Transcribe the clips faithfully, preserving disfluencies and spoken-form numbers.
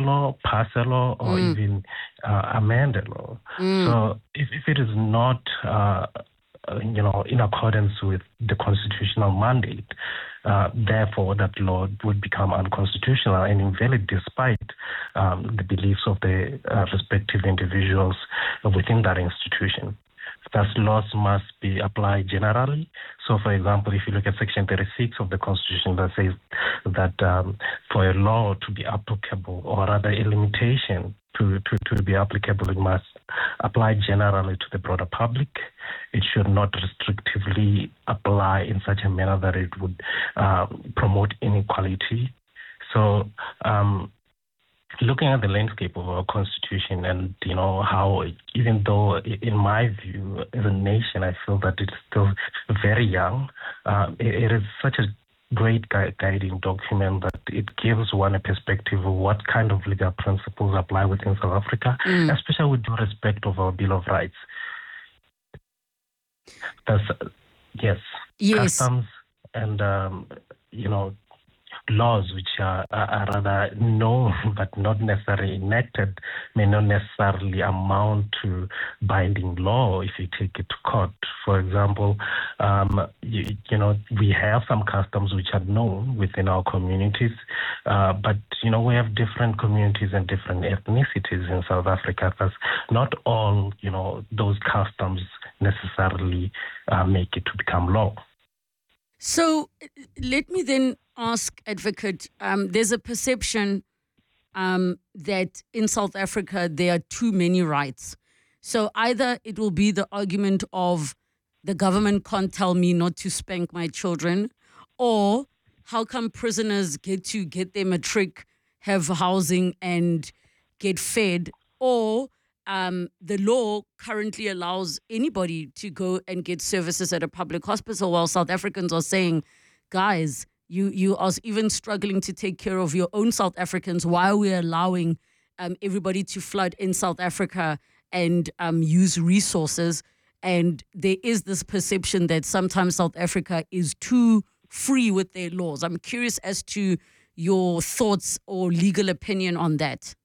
law, pass a law, or Mm. even uh, amend a law. Mm. So if, if it is not, uh, uh, you know, in accordance with the constitutional mandate, uh, therefore that law would become unconstitutional and invalid despite um, the beliefs of the uh, respective individuals within that institution. Thus, laws must be applied generally. So, for example, if you look at Section thirty-six of the Constitution that says that um, for a law to be applicable, or rather a limitation to, to, to be applicable, it must apply generally to the broader public. It should not restrictively apply in such a manner that it would uh, promote inequality. So, um, looking at the landscape of our constitution and, you know, how, even though in my view, as a nation, I feel that it's still very young, uh, it, it is such a great gui- guiding document that it gives one a perspective of what kind of legal principles apply within South Africa, Mm. especially with due respect of our Bill of Rights. That's, yes, Yes. customs and, um, you know, laws which are, are, are rather known but not necessarily enacted may not necessarily amount to binding law if you take it to court. For example, um, you, you know, we have some customs which are known within our communities, uh, but, you know, we have different communities and different ethnicities in South Africa. Because not all, you know, those customs necessarily uh, make it to become law. So let me then ask, Advocate, um, there's a perception um, that in South Africa there are too many rights. So either it will be the argument of the government can't tell me not to spank my children, or how come prisoners get to get their matric, have housing and get fed, or um, the law currently allows anybody to go and get services at a public hospital, while South Africans are saying, guys, you you are even struggling to take care of your own South Africans while we're allowing um, everybody to flood in South Africa and um, use resources. And there is this perception that sometimes South Africa is too free with their laws. I'm curious as to your thoughts or legal opinion on that.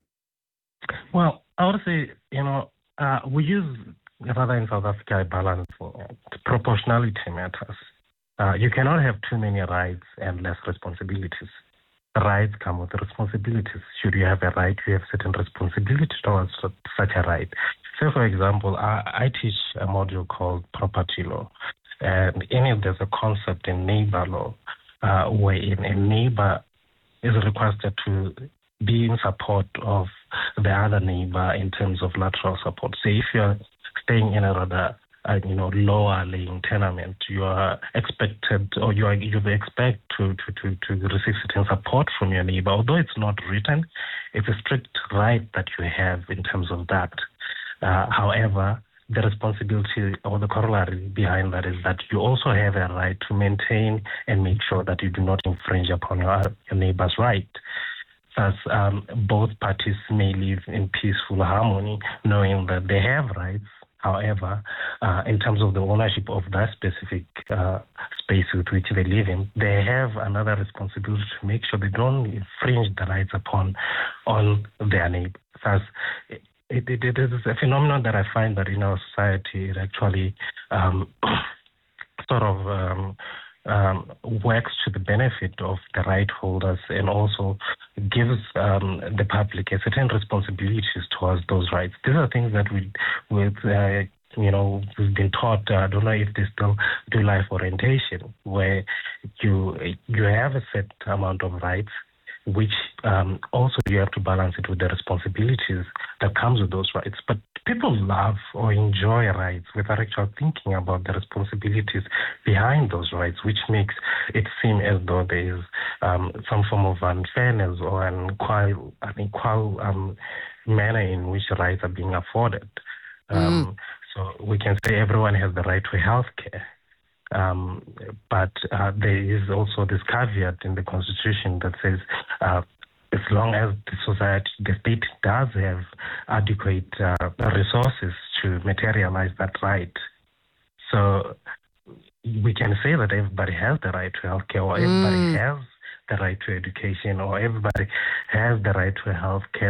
Well, I would say, you know, uh, we use, rather in South Africa, a balance. Uh, proportionality matters. Uh, you cannot have too many rights and less responsibilities. Rights come with responsibilities. Should you have a right, you have certain responsibility towards such a right. So, for example, I, I teach a module called property law. And in it, there's a concept in neighbor law uh, where a neighbor is requested to be in support of the other neighbor in terms of lateral support. So if you're staying in a rather, uh, you know, lower laying tenement, you are expected, or you are you expect to, to, to, to receive certain support from your neighbor. Although it's not written, it's a strict right that you have in terms of that. Uh, however, the responsibility or the corollary behind that is that you also have a right to maintain and make sure that you do not infringe upon your, your neighbor's right. Thus, um, both parties may live in peaceful harmony, knowing that they have rights. However, uh, in terms of the ownership of that specific uh, space with which they live in, they have another responsibility to make sure they don't infringe the rights upon on their neighbor. Thus, it, it, it is a phenomenon that I find that in our society it actually um, sort of um, um, works to the benefit of the right holders and also gives um, the public a certain responsibilities towards those rights. These are things that we, with uh, you know, we've been taught. Uh, I don't know if they still do life orientation, where you you have a set amount of rights, which um, also you have to balance it with the responsibilities that comes with those rights. But people love or enjoy rights without actually thinking about the responsibilities behind those rights, which makes it seem as though there is um, some form of unfairness or an equal, an equal um, manner in which rights are being afforded. Um, Mm. So we can say everyone has the right to health care. Um, but uh, there is also this caveat in the Constitution that says uh, as long as the society, the state does have adequate uh, resources to materialize that right. So we can say that everybody has the right to health care, or everybody Mm. has the right to education, or everybody has the right to health care.